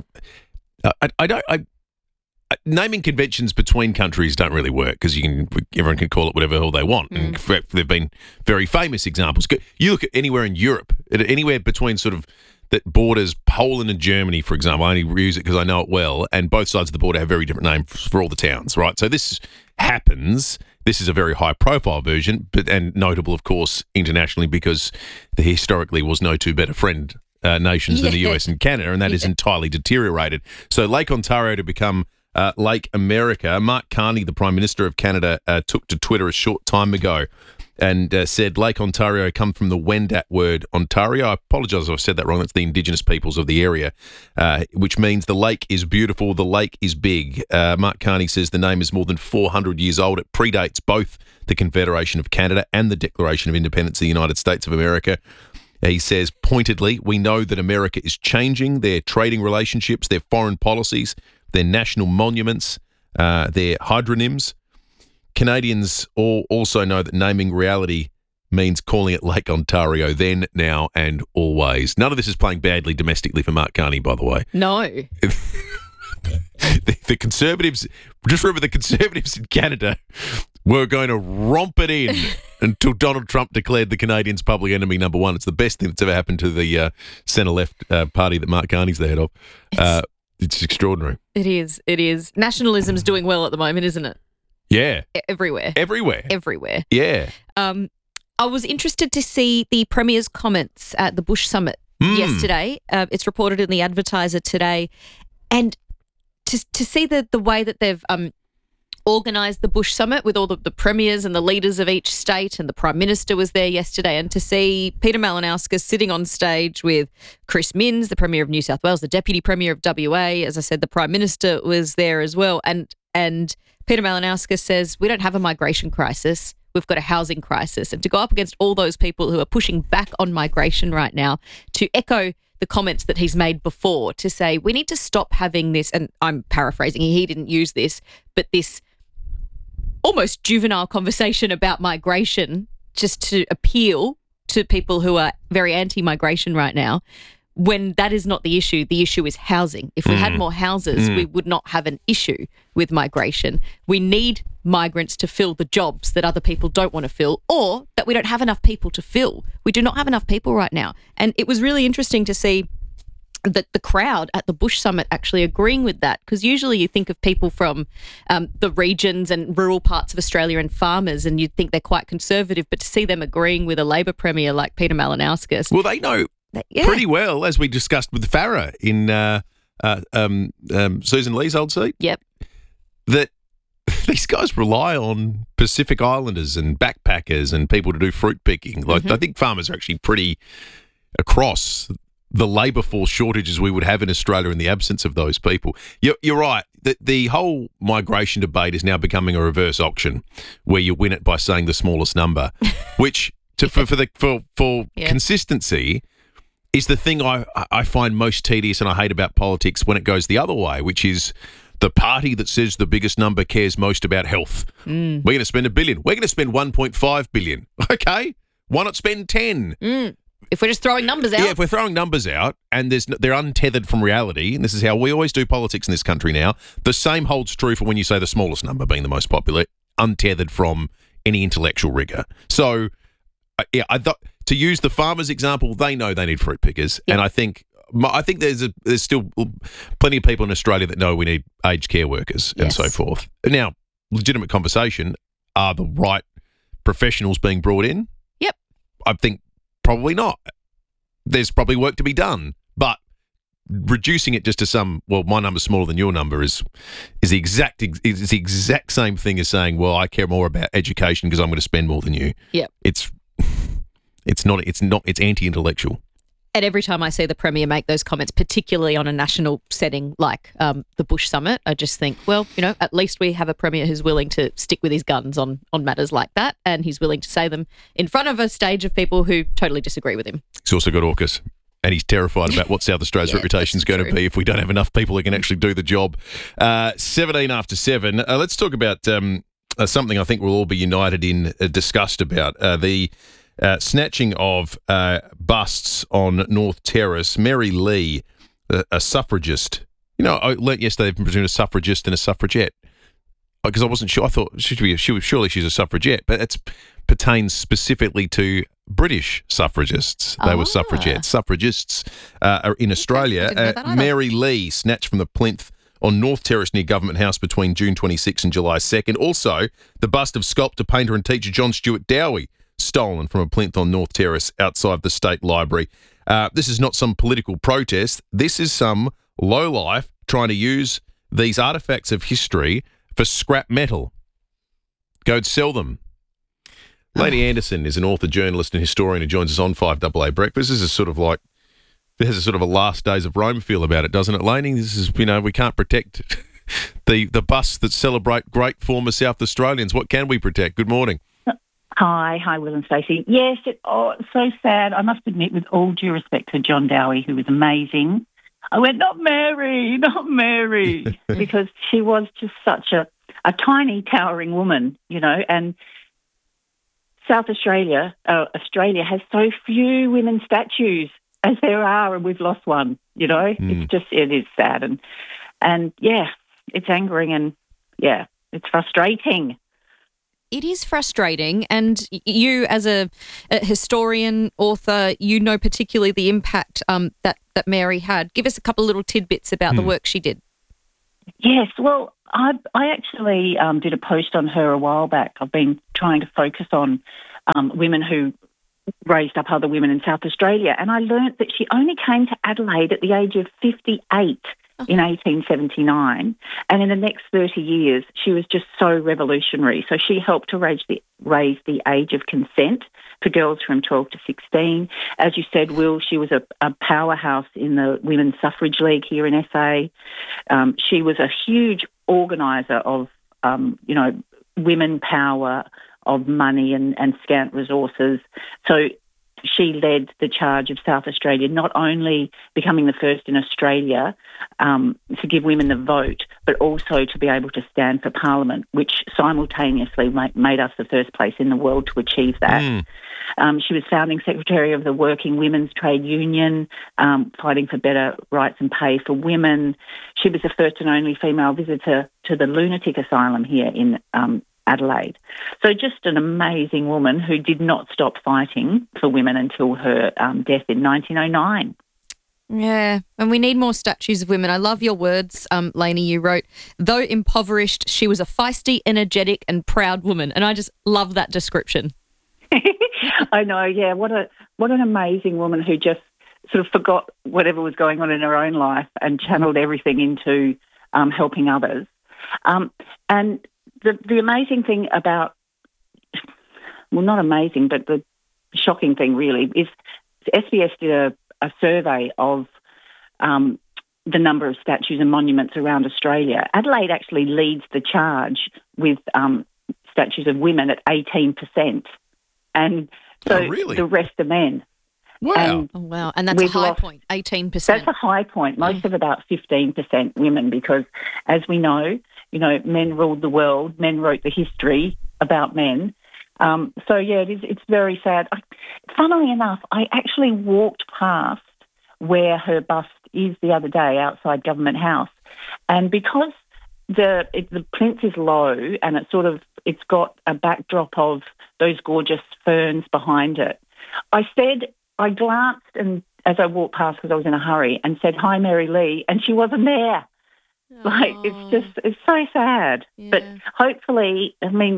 Naming conventions between countries don't really work because everyone can call it whatever the hell they want. And in fact, there have been very famous examples. You look at anywhere in Europe, anywhere between sort of that borders Poland and Germany, for example. I only use it because I know it well, and both sides of the border have very different names for all the towns, right? So this happens. This is a very high-profile version, and notable, of course, internationally because there historically was no two better friend nations than the US and Canada, and that has entirely deteriorated. So Lake Ontario to become Lake America. Mark Carney, the Prime Minister of Canada, took to Twitter a short time ago and said Lake Ontario come from the Wendat word Ontario. I apologise if I've said that wrong. That's the Indigenous peoples of the area, which means the lake is beautiful, the lake is big. Mark Carney says the name is more than 400 years old. It predates both the Confederation of Canada and the Declaration of Independence of the United States of America. He says, pointedly, we know that America is changing their trading relationships, their foreign policies, their national monuments, their hydronyms. Canadians also know that naming reality means calling it Lake Ontario then, now and always. None of this is playing badly domestically for Mark Carney, by the way. No. The Conservatives, just remember the Conservatives in Canada were going to romp it in until Donald Trump declared the Canadians public enemy number one. It's the best thing that's ever happened to the centre-left party that Mark Carney's the head of. It's extraordinary. It is. It is. Nationalism's doing well at the moment, isn't it? Yeah. Everywhere. Everywhere. Yeah. I was interested to see the Premier's comments at the Bush Summit yesterday. It's reported in the Advertiser today. And to see the way that they've organised the Bush Summit with all the premiers and the leaders of each state, and the Prime Minister was there yesterday, and to see Peter Malinauskas sitting on stage with Chris Minns, the Premier of New South Wales, the Deputy Premier of WA, as I said, the Prime Minister was there as well. And Peter Malinauskas says, we don't have a migration crisis, we've got a housing crisis. And to go up against all those people who are pushing back on migration right now, to echo the comments that he's made before, to say we need to stop having this, and I'm paraphrasing, he didn't use this, but this almost juvenile conversation about migration just to appeal to people who are very anti-migration right now, when that is not the issue. The issue is housing. If we had more houses, we would not have an issue with migration. We need migrants to fill the jobs that other people don't want to fill, or that we don't have enough people to fill. We do not have enough people right now. And it was really interesting to see that the crowd at the Bush Summit actually agreeing with that, because usually you think of people from the regions and rural parts of Australia and farmers, and you'd think they're quite conservative, but to see them agreeing with a Labor Premier like Peter Malinauskas. Well, they know pretty well, as we discussed with Farah in Susan Lee's old seat. Yep. That these guys rely on Pacific Islanders and backpackers and people to do fruit picking. Like, I think farmers are actually pretty across the labour force shortages we would have in Australia in the absence of those people. You're right. The whole migration debate is now becoming a reverse auction where you win it by saying the smallest number, which for consistency is the thing I find most tedious and I hate about politics when it goes the other way, which is the party that says the biggest number cares most about health. We're going to spend $1 billion. We're going to spend $1.5 billion. Okay, why not spend 10? If we're just throwing numbers out. Yeah, if we're throwing numbers out and they're untethered from reality, and this is how we always do politics in this country now, the same holds true for when you say the smallest number being the most popular, untethered from any intellectual rigour. So, I thought, to use the farmers' example, they know they need fruit pickers, and I think there's still plenty of people in Australia that know we need aged care workers and so forth. Now, legitimate conversation, are the right professionals being brought in? Yep. I think probably not. There's probably work to be done, but reducing it just to some, well, my number's smaller than your number is the exact same thing as saying, well, I care more about education because I'm going to spend more than you. Yep. It's anti-intellectual. And every time I see the Premier make those comments, particularly on a national setting like the Bush Summit, I just think, well, at least we have a Premier who's willing to stick with his guns on matters like that, and he's willing to say them in front of a stage of people who totally disagree with him. He's also got AUKUS, and he's terrified about what South Australia's reputation is going to be if we don't have enough people who can actually do the job. 17 after 7. Let's talk about something I think we'll all be united in disgust about. The snatching of busts on North Terrace. Mary Lee, a suffragist. I learnt yesterday between a suffragist and a suffragette, because I wasn't sure. I thought surely she's a suffragette, but it pertains specifically to British suffragists. They were suffragettes. Suffragists are in Australia. Mary Lee snatched from the plinth on North Terrace near Government House between June 26 and July 2nd. Also, the bust of sculptor, painter and teacher John Stuart Dowie, stolen from a plinth on North Terrace outside the State Library. This is not some political protest. This is some lowlife trying to use these artefacts of history for scrap metal. Go and sell them. Lady Anderson is an author, journalist and historian who joins us on 5AA Breakfast. This is sort of like, there's a sort of a last days of Rome feel about it, doesn't it, Lainey? This is, we can't protect the busts that celebrate great former South Australians. What can we protect? Good morning. Hi, Will and Stacey. Yes, so sad. I must admit, with all due respect to John Dowie, who was amazing, I went, not Mary, because she was just such a tiny, towering woman, and South Australia, Australia has so few women's statues as there are, and we've lost one. You know, it is sad, and yeah, it's angering, and yeah, it's frustrating. It is frustrating, and you, as a historian, author, you know particularly the impact that Mary had. Give us a couple of little tidbits about the work she did. Yes, well, I actually did a post on her a while back. I've been trying to focus on women who raised up other women in South Australia, and I learnt that she only came to Adelaide at the age of 58 in 1879, and in the next 30 years she was just so revolutionary. So she helped to raise the age of consent for girls from 12 to 16. As you said, Will, she was a powerhouse in the Women's Suffrage League here in SA. She was a huge organiser of, women power, of money and scant resources. So she led the charge of South Australia, not only becoming the first in Australia to give women the vote, but also to be able to stand for Parliament, which simultaneously made us the first place in the world to achieve that. She was founding secretary of the Working Women's Trade Union, fighting for better rights and pay for women. She was the first and only female visitor to the lunatic asylum here in Adelaide. So just an amazing woman who did not stop fighting for women until her death in 1909. Yeah, and we need more statues of women. I love your words, Lainey. You wrote, though impoverished, she was a feisty, energetic and proud woman. And I just love that description. I know, yeah. What an amazing woman who just sort of forgot whatever was going on in her own life and channeled everything into helping others. And the amazing thing about, well, not amazing, but the shocking thing really is SBS did a survey of the number of statues and monuments around Australia. Adelaide actually leads the charge with statues of women at 18%. And so the rest are men. Wow. And that's a high point, 18%. That's a high point. Most of about 15% women, because as we know, men ruled the world, men wrote the history about men. So, yeah, it's very sad. Funnily enough, I actually walked past where her bust is the other day outside Government House. And because the plinth is low and it's got a backdrop of those gorgeous ferns behind it, I glanced and as I walked past because I was in a hurry and said, "Hi, Mary Lee," and she wasn't there. It's so sad. Yeah. But hopefully,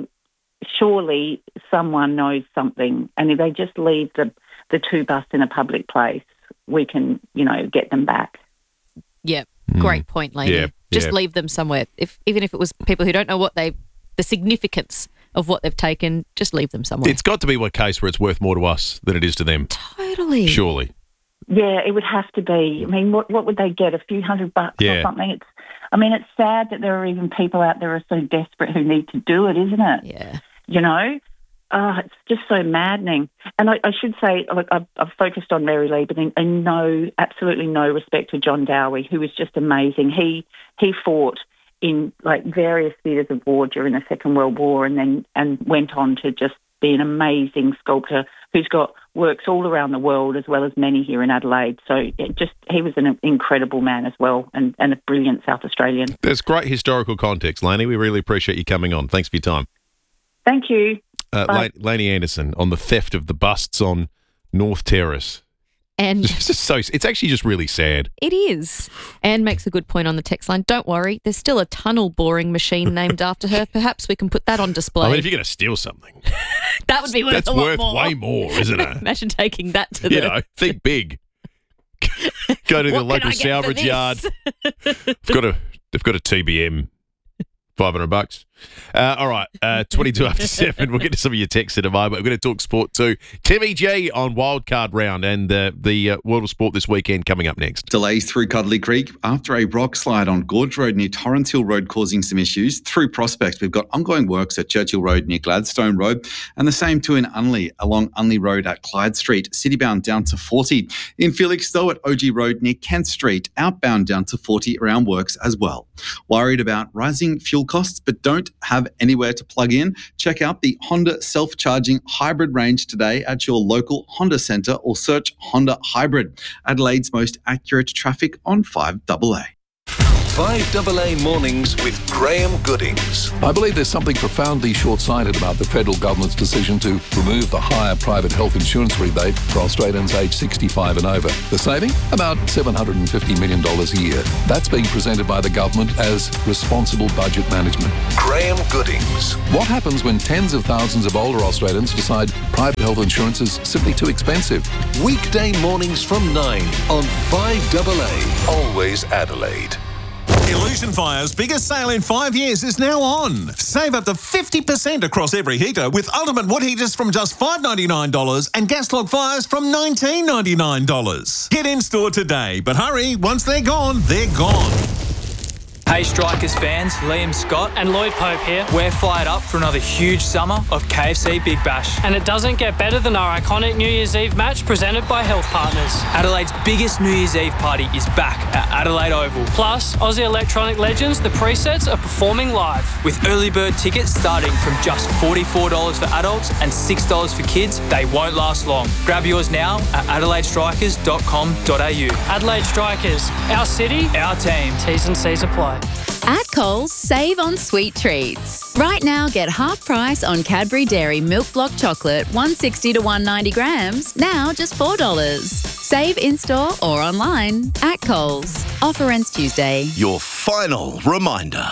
surely someone knows something, and if they just leave the two busts in a public place, we can, get them back. Yeah, great point, Lainey. Yeah, just leave them somewhere. Even if it was people who don't know the significance of what they've taken, just leave them somewhere. It's got to be one case where it's worth more to us than it is to them. Totally. Surely. Yeah, it would have to be. What would they get? A few $100 or something? It's sad that there are even people out there who are so desperate who need to do it, isn't it? Yeah. It's just so maddening. And I should say, I've focused on Mary Lee, but in absolutely no respect to John Dowie, who was just amazing. He fought in various theatres of war during the Second World War, and went on to just be an amazing sculptor who's got works all around the world as well as many here in Adelaide. So he was an incredible man as well, and a brilliant South Australian. There's great historical context, Lainey. We really appreciate you coming on. Thanks for your time. Thank you. Lainey Anderson on the theft of the busts on North Terrace. And it's actually just really sad. It is. Anne makes a good point on the text line. Don't worry, there's still a tunnel boring machine named after her. Perhaps we can put that on display. If you're going to steal something, that would be worth that's a lot worth more. way more, isn't it? Imagine taking that think big. Go to the local salvage yard. They've got a TBM. $500. All right, 22 after 7. We'll get to some of your texts in a moment. We're going to talk sport too. Timmy G on wildcard round and the World of Sport this weekend coming up next. Delays through Cuddly Creek after a rock slide on Gorge Road near Torrens Hill Road causing some issues. Through Prospect, we've got ongoing works at Churchill Road near Gladstone Road, and the same too in Unley along Unley Road at Clyde Street. Citybound down to 40. In Felixstowe at OG Road near Kent Street. Outbound down to 40 around works as well. Worried about rising fuel costs, but don't don't have anywhere to plug in, check out the Honda self-charging hybrid range today at your local Honda centre or search Honda Hybrid. Adelaide's most accurate traffic on 5AA. 5AA Mornings with Graham Goodings. I believe there's something profoundly short-sighted about the federal government's decision to remove the higher private health insurance rebate for Australians aged 65 and over. The saving? About $750 million a year. That's being presented by the government as responsible budget management. Graham Goodings. What happens when tens of thousands of older Australians decide private health insurance is simply too expensive? Weekday mornings from 9 on 5AA. Always Adelaide. Illusion Fire's biggest sale in 5 years is now on. Save up to 50% across every heater with ultimate wood heaters from just $5.99 and gas log fires from $19.99. Get in store today, but hurry, once they're gone, they're gone. Hey Strikers fans, Liam Scott and Lloyd Pope here. We're fired up for another huge summer of KFC Big Bash. And it doesn't get better than our iconic New Year's Eve match presented by Health Partners. Adelaide's biggest New Year's Eve party is back at Adelaide Oval. Plus, Aussie electronic legends, the Presets, are performing live. With early bird tickets starting from just $44 for adults and $6 for kids, they won't last long. Grab yours now at adelaidestrikers.com.au. Adelaide Strikers, our city, our team. T's and C's apply. At Coles, save on sweet treats. Right now, get half price on Cadbury Dairy Milk Block Chocolate, 160 to 190 grams, now just $4. Save in-store or online at Coles. Offer ends Tuesday. Your final reminder.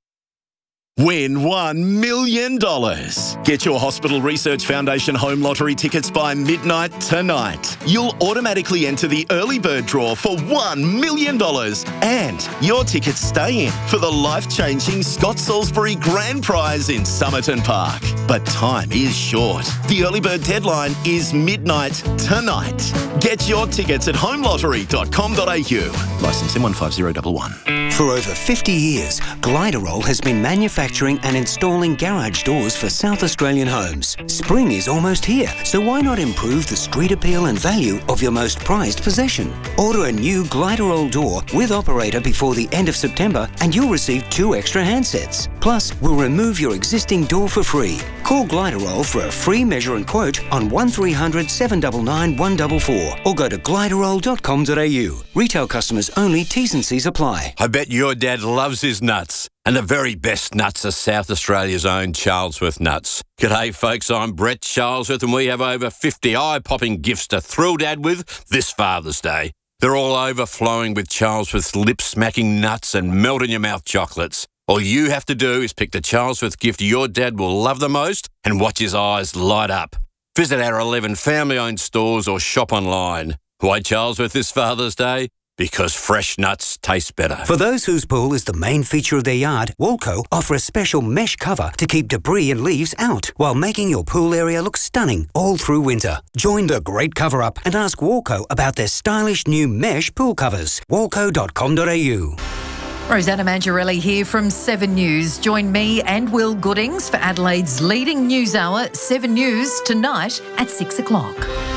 Win $1 million. Get your Hospital Research Foundation home lottery tickets by midnight tonight. You'll automatically enter the early bird draw for $1 million. And your tickets stay in for the life-changing Scott Salisbury Grand Prize in Somerton Park. But time is short. The early bird deadline is midnight tonight. Get your tickets at homelottery.com.au. Licence M15011. For over 50 years, Gliderol has been manufacturing and installing garage doors for South Australian homes. Spring is almost here, so why not improve the street appeal and value of your most prized possession? Order a new Gliderol door with operator before the end of September and you'll receive 2 extra handsets. Plus, we'll remove your existing door for free. Call Gliderol for a free measure and quote on 1300 799 144 or go to gliderol.com.au. Retail customers only, T's and C's apply. I bet your dad loves his nuts. And the very best nuts are South Australia's own Charlesworth nuts. G'day folks, I'm Brett Charlesworth and we have over 50 eye-popping gifts to thrill Dad with this Father's Day. They're all overflowing with Charlesworth's lip-smacking nuts and melt-in-your-mouth chocolates. All you have to do is pick the Charlesworth gift your dad will love the most and watch his eyes light up. Visit our 11 family-owned stores or shop online. Why Charlesworth this Father's Day? Because fresh nuts taste better. For those whose pool is the main feature of their yard, Walco offer a special mesh cover to keep debris and leaves out while making your pool area look stunning all through winter. Join the great cover-up and ask Walco about their stylish new mesh pool covers. Walco.com.au. Rosanna Mangiarelli here from 7 News. Join me and Will Goodings for Adelaide's leading news hour, 7 News, tonight at 6 o'clock.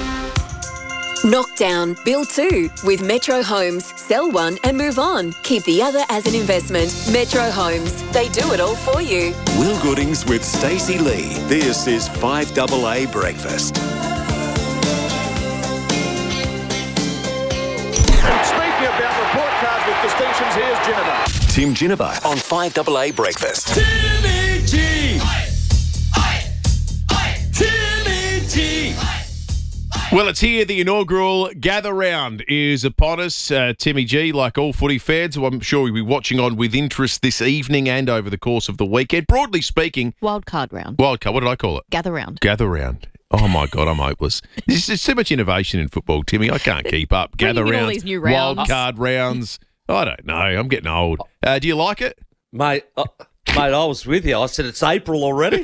Knock down, build 2 with Metro Homes. Sell one and move on. Keep the other as an investment. Metro Homes. They do it all for you. Will Goodings with Stacey Lee. This is 5AA Breakfast. Speaking about report cards with distinctions, here's Ginnivan. Tim Ginnivan on 5AA Breakfast. Timmy G! Timmy G! Well, it's here. The inaugural Gather Round is upon us. Timmy G, like all footy fans, who I'm sure we'll be watching on with interest this evening and over the course of the weekend. Broadly speaking... Wildcard round. Wildcard, what did I call it? Gather round. Gather Round. Oh, my God, I'm hopeless. There's just so much innovation in football, Timmy. I can't keep up. Gather Bringing in all rounds, these new rounds. wildcard rounds. I don't know. I'm getting old. Do you like it? Mate, I was with you. I said it's April already.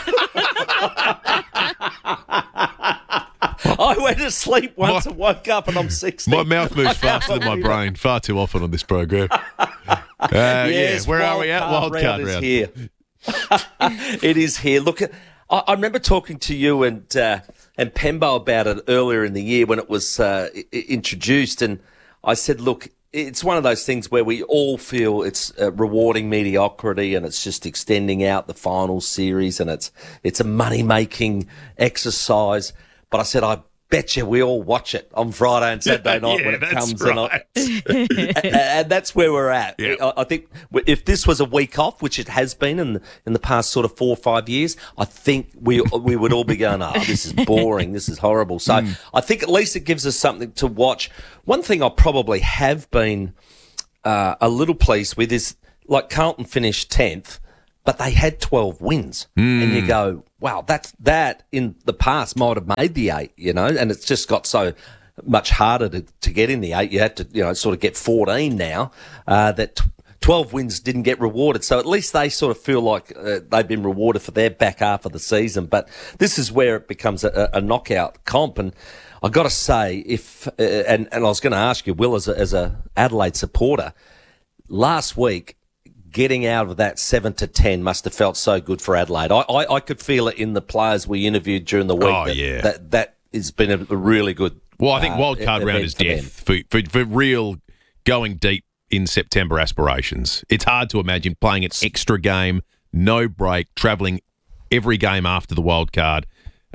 I went to sleep once and woke up and I'm 60. My mouth moves faster than my brain. Far too often on this program. Yes, where are we at? Wildcard round. Here. It is here. Look, I remember talking to you and Pembo about it earlier in the year when it was introduced, and I said, look, it's one of those things where we all feel it's rewarding mediocrity, and it's just extending out the final series, and it's a money-making exercise. But I said, I bet you we all watch it on Friday and Saturday night when it comes. Right. And that's where we're at. Yeah. I think if this was a week off, which it has been in the past sort of 4 or 5 years, I think we would all be going, this is boring, this is horrible. So I think at least it gives us something to watch. One thing I probably have been a little pleased with is, like, Carlton finished 10th, but they had 12 wins. And you go, wow, that in the past might have made the 8, and it's just got so much harder to get in the 8. You had to, sort of get 14 now, that 12 wins didn't get rewarded. So at least they sort of feel like they've been rewarded for their back half of the season. But this is where it becomes a knockout comp. And I got to say, and I was going to ask you, Will, as a Adelaide supporter, last week, getting out of that 7-10 must have felt so good for Adelaide. I could feel it in the players we interviewed during the week. That has been a really good. Well, I think wildcard round is death for real going deep in September aspirations. It's hard to imagine playing an extra game, no break, travelling every game after the wildcard.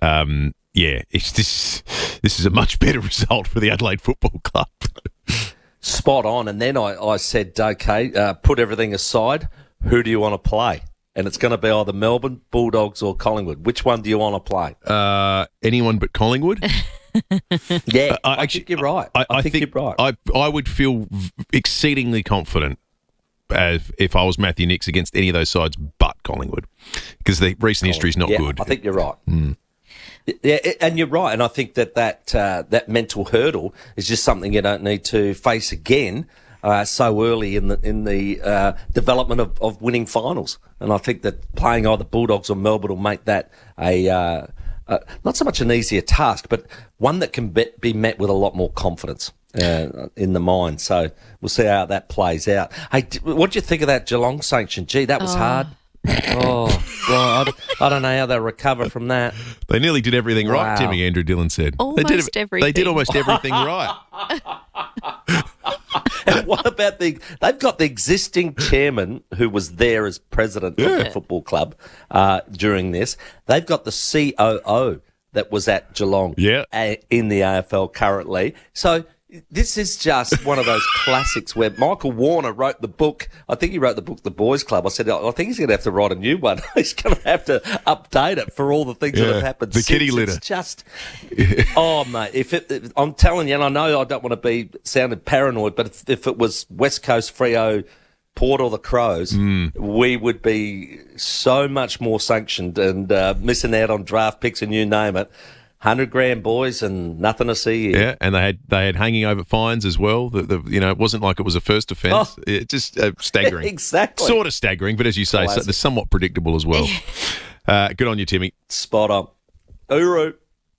This is a much better result for the Adelaide Football Club. Spot on. And then I said, okay, put everything aside. Who do you want to play? And it's going to be either Melbourne, Bulldogs or Collingwood. Which one do you want to play? Anyone but Collingwood. Yeah, I think you're right. I think you're right. I would feel exceedingly confident if I was Matthew Nicks against any of those sides but Collingwood, because the recent history is not good. I think you're right. Yeah, and you're right. And I think that mental hurdle is just something you don't need to face again so early in the development of winning finals. And I think that playing either Bulldogs or Melbourne will make that not so much an easier task, but one that can be met with a lot more confidence in the mind. So we'll see how that plays out. Hey, what do you think of that Geelong sanction? Gee, that was hard. Oh, God. I don't know how they'll recover from that. They nearly did everything right, Timmy, Andrew Dillon said. Almost everything. They did almost everything right. And what about they've got the existing chairman who was there as president of the football club during this. They've got the COO that was at Geelong in the AFL currently. So this is just one of those classics where Michael Warner wrote the book. I think he wrote the book, The Boys Club. I said, I think he's going to have to write a new one. He's going to have to update it for all the things that have happened the since. kitty litter. It's just, mate, I'm telling you, and I know I don't want to be sounded paranoid, but if it was West Coast Freo, Port or the Crows, we would be so much more sanctioned and missing out on draft picks and you name it. 100 grand, boys, and nothing to see here. Yeah, and they had hanging over fines as well. It wasn't like it was a first offence. It's just staggering. Exactly. Sort of staggering, but as you say, they're somewhat predictable as well. Good on you, Timmy. Spot on. Uru.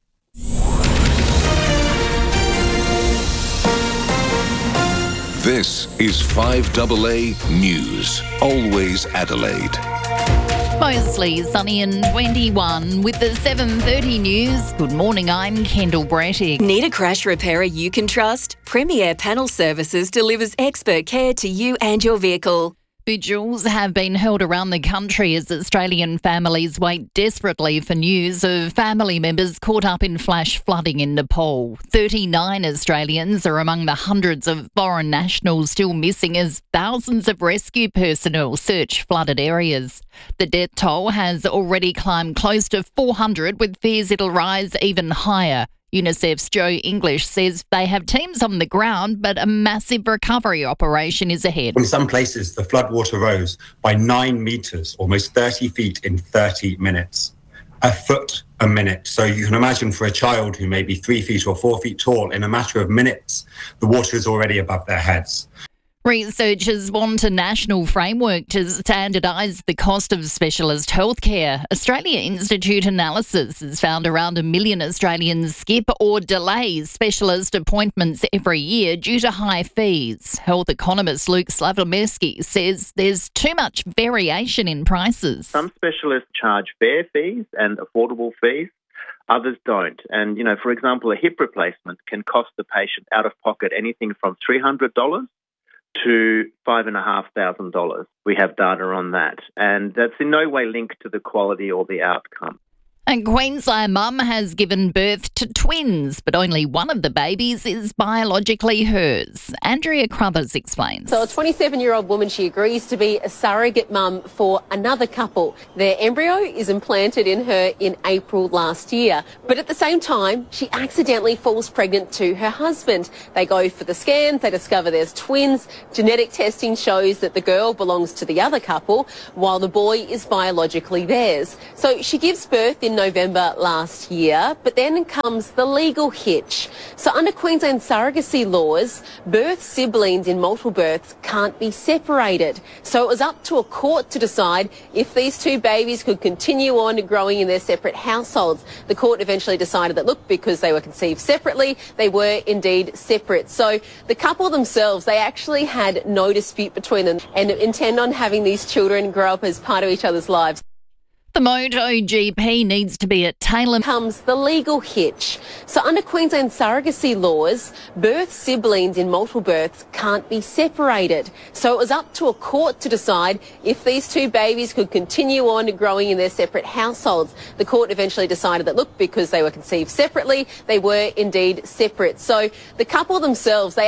This is 5AA News. Always Adelaide. Mostly sunny and 21 with the 7:30 news. Good morning, I'm Kendall Brettig. Need a crash repairer you can trust? Premier Panel Services delivers expert care to you and your vehicle. Vigils have been held around the country as Australian families wait desperately for news of family members caught up in flash flooding in Nepal. 39 Australians are among the hundreds of foreign nationals still missing as thousands of rescue personnel search flooded areas. The death toll has already climbed close to 400, with fears it'll rise even higher. UNICEF's Joe English says they have teams on the ground, but a massive recovery operation is ahead. In some places, the floodwater rose by 9 metres, almost 30 feet in 30 minutes. A foot a minute. So you can imagine for a child who may be 3 feet or 4 feet tall, in a matter of minutes, the water is already above their heads. Researchers want a national framework to standardise the cost of specialist healthcare. Australia Institute analysis has found around 1 million Australians skip or delay specialist appointments every year due to high fees. Health economist Luke Slavomirsky says there's too much variation in prices. Some specialists charge fair fees and affordable fees. Others don't. And, for example, a hip replacement can cost the patient out of pocket anything from $300 to $5,500. We have data on that, and that's in no way linked to the quality or the outcome. A Queensland mum has given birth to twins, but only one of the babies is biologically hers. Andrea Crothers explains. So a 27-year-old woman, she agrees to be a surrogate mum for another couple. Their embryo is implanted in her in April last year. But at the same time, she accidentally falls pregnant to her husband. They go for the scans, they discover there's twins. Genetic testing shows that the girl belongs to the other couple, while the boy is biologically theirs. So she gives birth in November last year, but then comes the legal hitch. So under Queensland surrogacy laws, birth siblings in multiple births can't be separated. So it was up to a court to decide if these two babies could continue on growing in their separate households. The court eventually decided that, look, because they were conceived separately, they were indeed separate. So the couple themselves, they actually had no dispute between them and intend on having these children grow up as part of each other's lives. The MotoGP needs to be at Taylor. Comes the legal hitch. So under Queensland surrogacy laws, birth siblings in multiple births can't be separated. So it was up to a court to decide if these two babies could continue on growing in their separate households. The court eventually decided that, look, because they were conceived separately, they were indeed separate. So the couple themselves, they